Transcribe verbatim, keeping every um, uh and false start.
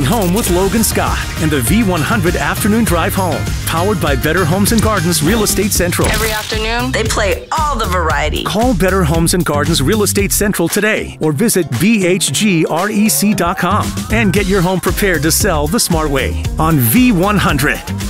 home with Logan Scott and the V one hundred Afternoon Drive Home. Powered by Better Homes and Gardens Real Estate Central. Every afternoon, they play all the variety. Call Better Homes and Gardens Real Estate Central today or visit b h g rec dot com and get your home prepared to sell the smart way on V one hundred.